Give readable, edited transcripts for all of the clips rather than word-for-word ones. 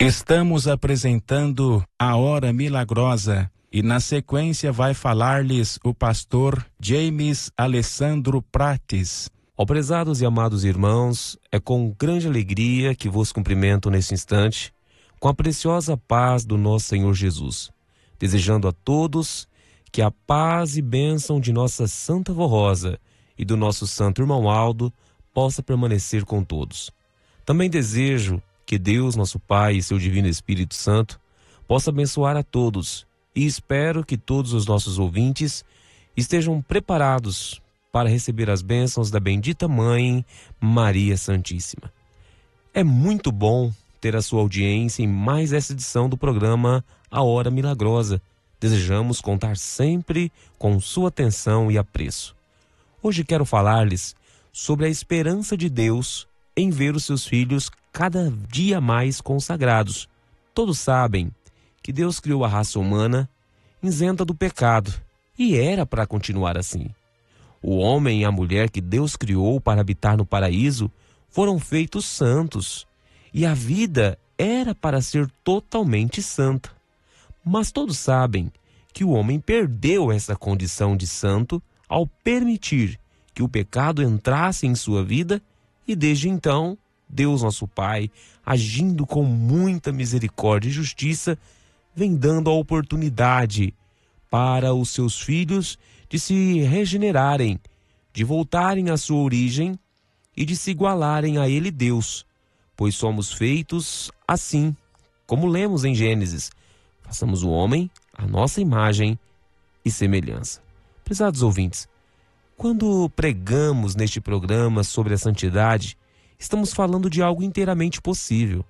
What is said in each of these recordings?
Estamos apresentando a Hora Milagrosa e na sequência vai falar-lhes o pastor James Alessandro Prates. Ó prezados e amados irmãos, é com grande alegria que vos cumprimento nesse instante, com a preciosa paz do nosso Senhor Jesus, desejando a todos que a paz e bênção de nossa Santa Vó Rosa e do nosso Santo Irmão Aldo possa permanecer com todos. Também desejo que Deus, nosso Pai e seu Divino Espírito Santo, possa abençoar a todos e espero que todos os nossos ouvintes estejam preparados para receber as bênçãos da bendita Mãe Maria Santíssima. É muito bom ter a sua audiência em mais essa edição do programa A Hora Milagrosa. Desejamos contar sempre com sua atenção e apreço. Hoje quero falar-lhes sobre a esperança de Deus em ver os seus filhos cada dia mais consagrados. Todos sabem que Deus criou a raça humana isenta do pecado e era para continuar assim. O homem e a mulher que Deus criou para habitar no paraíso foram feitos santos e a vida era para ser totalmente santa. Mas todos sabem que o homem perdeu essa condição de santo ao permitir que o pecado entrasse em sua vida e desde então, Deus nosso Pai, agindo com muita misericórdia e justiça, vem dando a oportunidade para os seus filhos de se regenerarem, de voltarem à sua origem e de se igualarem a Ele Deus, pois somos feitos assim, como lemos em Gênesis, façamos o homem à nossa imagem e semelhança. Prezados ouvintes, quando pregamos neste programa sobre a santidade, estamos falando de algo inteiramente possível.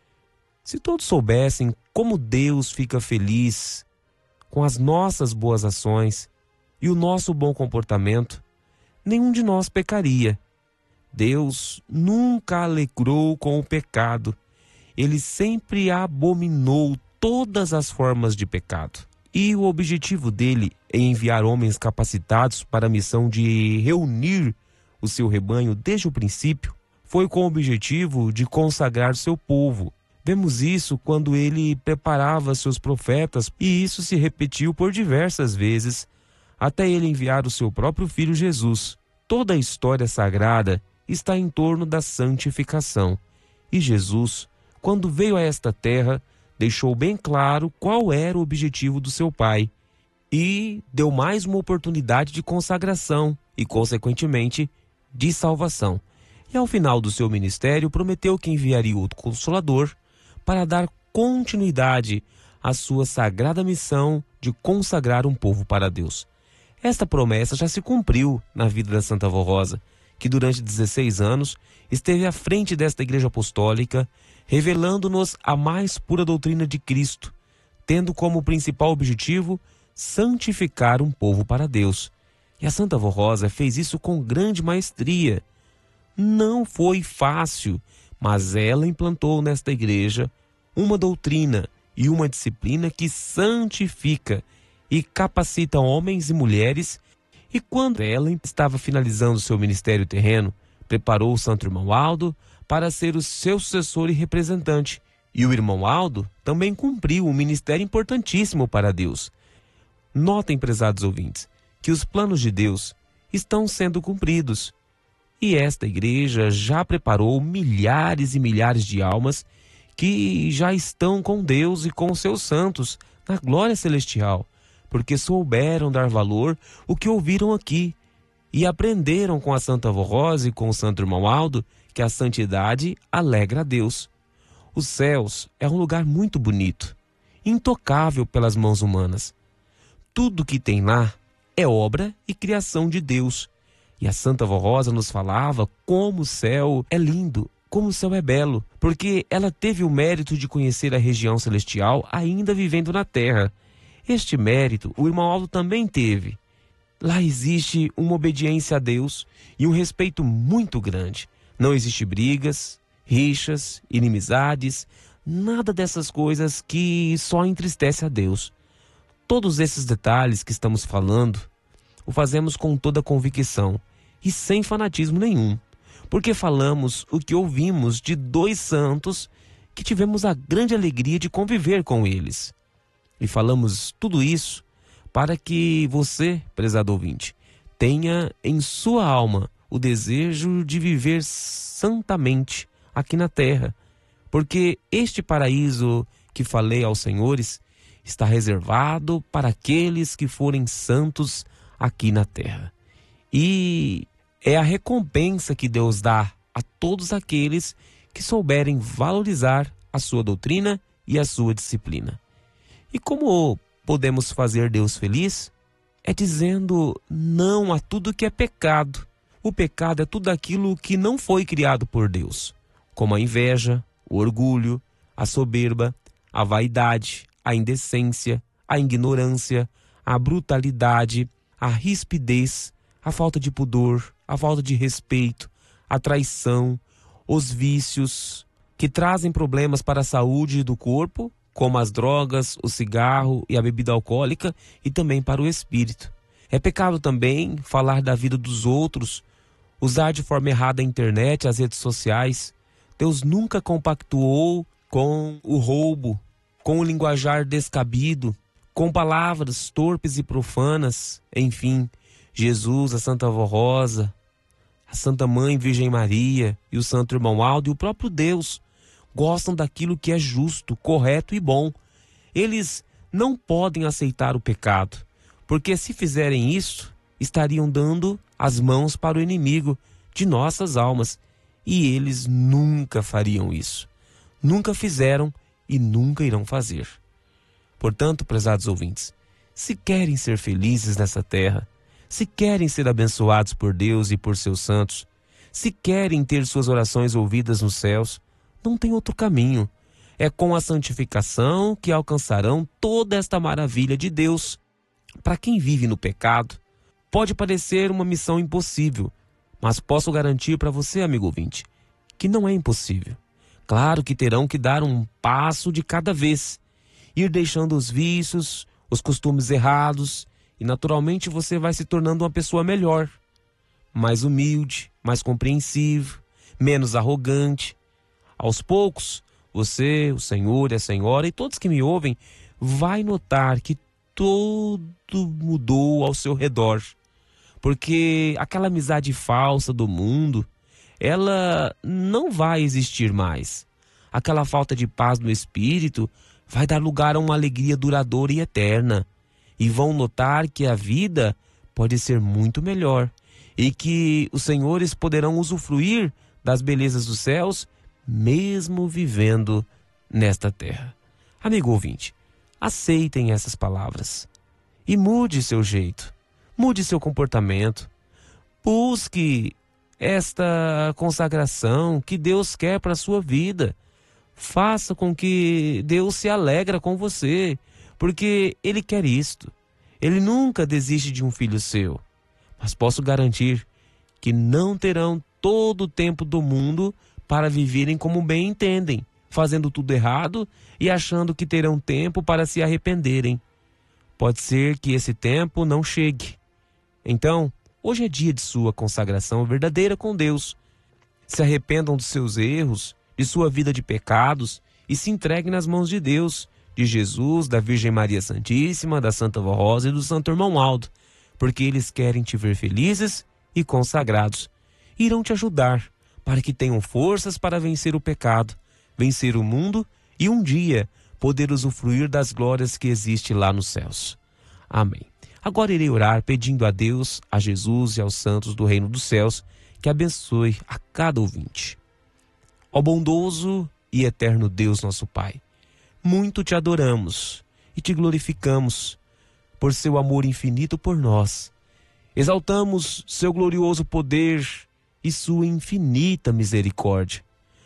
Se todos soubessem como Deus fica feliz com as nossas boas ações e o nosso bom comportamento, nenhum de nós pecaria. Deus nunca alegrou com o pecado. Ele sempre abominou todas as formas de pecado. E o objetivo dele em enviar homens capacitados para a missão de reunir o seu rebanho desde o princípio foi com o objetivo de consagrar seu povo. Vemos isso quando ele preparava seus profetas e isso se repetiu por diversas vezes até ele enviar o seu próprio filho Jesus. Toda a história sagrada está em torno da santificação. E Jesus, quando veio a esta terra, deixou bem claro qual era o objetivo do seu Pai e deu mais uma oportunidade de consagração e, consequentemente, de salvação. E ao final do seu ministério, prometeu que enviaria o Consolador para dar continuidade à sua sagrada missão de consagrar um povo para Deus. Esta promessa já se cumpriu na vida da Santa Vó Rosa, que durante 16 anos esteve à frente desta Igreja Apostólica, revelando-nos a mais pura doutrina de Cristo, tendo como principal objetivo santificar um povo para Deus. E a Santa Vó Rosa fez isso com grande maestria. Não foi fácil, mas ela implantou nesta igreja uma doutrina e uma disciplina que santifica e capacita homens e mulheres. E quando ela estava finalizando seu ministério terreno, preparou o Santo Irmão Aldo para ser o seu sucessor e representante. E o irmão Aldo também cumpriu um ministério importantíssimo para Deus. Notem, prezados ouvintes, que os planos de Deus estão sendo cumpridos. E esta igreja já preparou milhares e milhares de almas que já estão com Deus e com seus santos na glória celestial, porque souberam dar valor ao que ouviram aqui e aprenderam com a Santa Vó Rosa e com o Santo Irmão Aldo que a santidade alegra a Deus. Os céus é um lugar muito bonito, intocável pelas mãos humanas. Tudo que tem lá é obra e criação de Deus. E a Santa Vó Rosa nos falava como o céu é lindo, como o céu é belo, porque ela teve o mérito de conhecer a região celestial ainda vivendo na terra. Este mérito o irmão Aldo também teve. Lá existe uma obediência a Deus e um respeito muito grande. Não existe brigas, rixas, inimizades, nada dessas coisas que só entristece a Deus. Todos esses detalhes que estamos falando, o fazemos com toda convicção e sem fanatismo nenhum, porque falamos o que ouvimos de dois santos que tivemos a grande alegria de conviver com eles. E falamos tudo isso para que você, prezado ouvinte, tenha em sua alma o desejo de viver santamente aqui na terra, porque este paraíso que falei aos senhores está reservado para aqueles que forem santos aqui na terra. E é a recompensa que Deus dá a todos aqueles que souberem valorizar a sua doutrina e a sua disciplina. E como podemos fazer Deus feliz? É dizendo não a tudo que é pecado. O pecado é tudo aquilo que não foi criado por Deus, como a inveja, o orgulho, a soberba, a vaidade, a indecência, a ignorância, a brutalidade, a rispidez, a falta de pudor, a falta de respeito, a traição, os vícios que trazem problemas para a saúde do corpo, como as drogas, o cigarro e a bebida alcoólica, e também para o espírito. É pecado também falar da vida dos outros, usar de forma errada a internet, as redes sociais. Deus nunca compactuou com o roubo, com o linguajar descabido, com palavras torpes e profanas. Enfim, Jesus, a Santa Vó Rosa, a Santa Mãe Virgem Maria e o Santo Irmão Aldo e o próprio Deus gostam daquilo que é justo, correto e bom. Eles não podem aceitar o pecado, porque se fizerem isso, estariam dando as mãos para o inimigo de nossas almas, e eles nunca fariam isso. Nunca fizeram e nunca irão fazer. Portanto, prezados ouvintes, se querem ser felizes nessa terra, se querem ser abençoados por Deus e por seus santos, se querem ter suas orações ouvidas nos céus, não tem outro caminho. É com a santificação que alcançarão toda esta maravilha de Deus. Para quem vive no pecado, pode parecer uma missão impossível, mas posso garantir para você, amigo ouvinte, que não é impossível. Claro que terão que dar um passo de cada vez, ir deixando os vícios, os costumes errados, e naturalmente você vai se tornando uma pessoa melhor, mais humilde, mais compreensivo, menos arrogante. Aos poucos, você, o Senhor e a Senhora e todos que me ouvem, vai notar que tudo mudou ao seu redor. Porque aquela amizade falsa do mundo, ela não vai existir mais. Aquela falta de paz no espírito vai dar lugar a uma alegria duradoura e eterna. E vão notar que a vida pode ser muito melhor e que os senhores poderão usufruir das belezas dos céus, mesmo vivendo nesta terra. Amigo ouvinte, aceitem essas palavras e mude seu jeito, mude seu comportamento, busque esta consagração que Deus quer para a sua vida. Faça com que Deus se alegra com você, porque Ele quer isto. Ele nunca desiste de um filho seu, mas posso garantir que não terão todo o tempo do mundo para viverem como bem entendem, fazendo tudo errado e achando que terão tempo para se arrependerem. Pode ser que esse tempo não chegue. Então, hoje é dia de sua consagração verdadeira com Deus. Se arrependam dos seus erros, de sua vida de pecados e se entreguem nas mãos de Deus, de Jesus, da Virgem Maria Santíssima, da Santa Vó Rosa e do Santo Irmão Aldo, porque eles querem te ver felizes e consagrados. Irão te ajudar para que tenham forças para vencer o pecado, vencer o mundo e um dia poder usufruir das glórias que existem lá nos céus. Amém. Agora irei orar pedindo a Deus, a Jesus e aos santos do reino dos céus que abençoe a cada ouvinte. Ó bondoso e eterno Deus nosso Pai, muito te adoramos e te glorificamos por seu amor infinito por nós. Exaltamos seu glorioso poder e sua infinita misericórdia,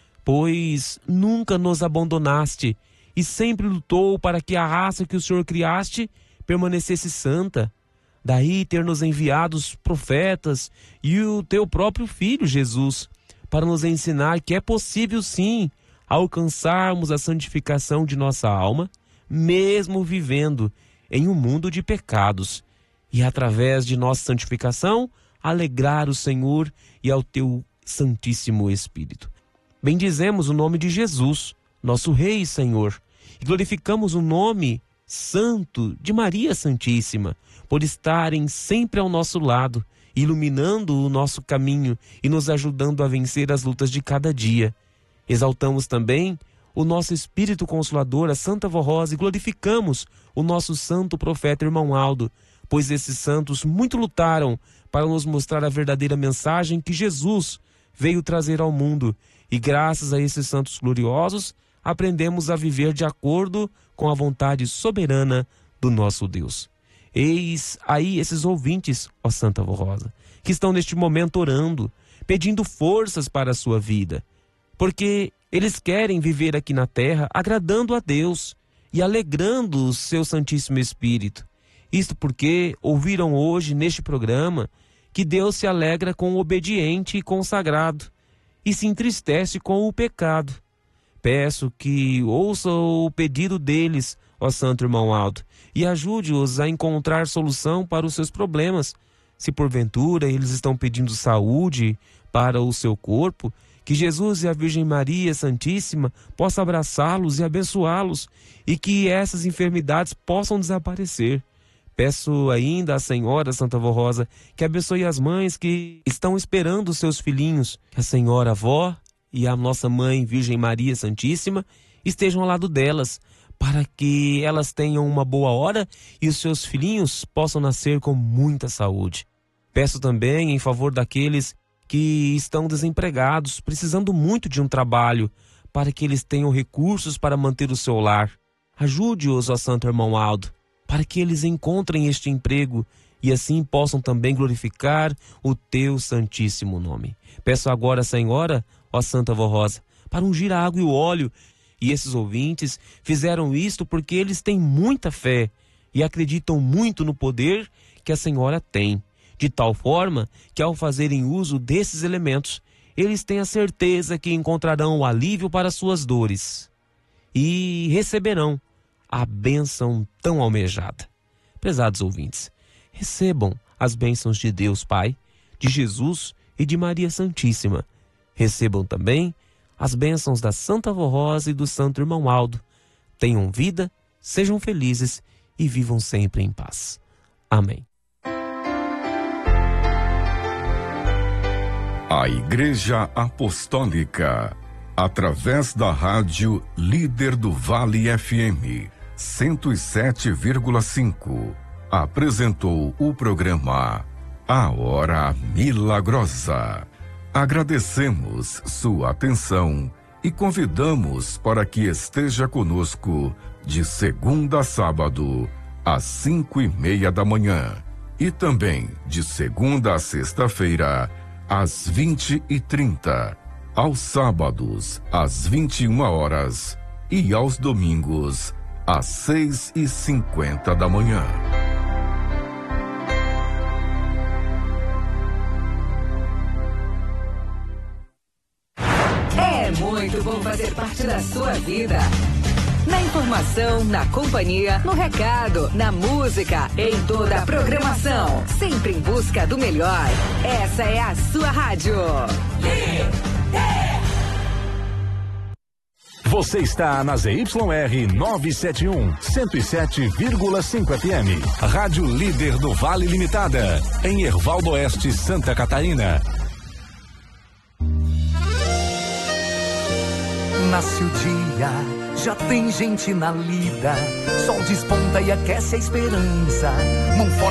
pois nunca nos abandonaste e sempre lutou para que a raça que o Senhor criaste permanecesse santa. Daí ter nos enviado os profetas e o teu próprio Filho Jesus, para nos ensinar que é possível sim alcançarmos a santificação de nossa alma, mesmo vivendo em um mundo de pecados, e através de nossa santificação, alegrar o Senhor e ao teu Santíssimo Espírito. Bendizemos o nome de Jesus, nosso Rei e Senhor, e glorificamos o nome santo de Maria Santíssima, por estarem sempre ao nosso lado, iluminando o nosso caminho e nos ajudando a vencer as lutas de cada dia. Exaltamos também o nosso Espírito Consolador, a Santa Vó Rosa, e glorificamos o nosso santo profeta Irmão Aldo, pois esses santos muito lutaram para nos mostrar a verdadeira mensagem que Jesus veio trazer ao mundo. E graças a esses santos gloriosos, aprendemos a viver de acordo com a vontade soberana do nosso Deus. Eis aí esses ouvintes, ó Santa Vó Rosa, que estão neste momento orando, pedindo forças para a sua vida, porque eles querem viver aqui na terra agradando a Deus e alegrando o seu Santíssimo Espírito. Isto porque ouviram hoje neste programa que Deus se alegra com o obediente e consagrado e se entristece com o pecado. Peço que ouça o pedido deles, ó Santo Irmão Aldo, e ajude-os a encontrar solução para os seus problemas. Se porventura eles estão pedindo saúde para o seu corpo, que Jesus e a Virgem Maria Santíssima possam abraçá-los e abençoá-los, e que essas enfermidades possam desaparecer. Peço ainda à Senhora Santa Vó Rosa que abençoe as mães que estão esperando os seus filhinhos, que a Senhora Avó e a nossa Mãe Virgem Maria Santíssima estejam ao lado delas, para que elas tenham uma boa hora e os seus filhinhos possam nascer com muita saúde. Peço também em favor daqueles que estão desempregados, precisando muito de um trabalho, para que eles tenham recursos para manter o seu lar. Ajude-os, ó Santo Irmão Aldo, para que eles encontrem este emprego e assim possam também glorificar o teu santíssimo nome. Peço agora, Senhora, ó Santa Vó Rosa, para ungir a água e o óleo. E esses ouvintes fizeram isto porque eles têm muita fé e acreditam muito no poder que a Senhora tem, de tal forma que ao fazerem uso desses elementos, eles têm a certeza que encontrarão o alívio para suas dores e receberão a bênção tão almejada. Prezados ouvintes, recebam as bênçãos de Deus Pai, de Jesus e de Maria Santíssima. Recebam também as bênçãos da Santa Vó Rosa e do Santo Irmão Aldo. Tenham vida, sejam felizes e vivam sempre em paz. Amém. A Igreja Apostólica, através da rádio Líder do Vale FM 107,5, apresentou o programa A Hora Milagrosa. Agradecemos sua atenção e convidamos para que esteja conosco de segunda a sábado, às 5:30 da manhã, e também de segunda a sexta-feira, às 20h30, aos sábados, às 21 horas e aos domingos, às 6:50 da manhã. É muito bom fazer parte da sua vida. Na informação, na companhia, no recado, na música, em toda a programação. Sempre em busca do melhor. Essa é a sua rádio. Você está na ZYR 971, 107,5 FM. Rádio Líder do Vale Limitada, em Hervaldo Oeste, Santa Catarina. Nasce o dia, já tem gente na lida. Sol desponta e aquece a esperança. Mão forte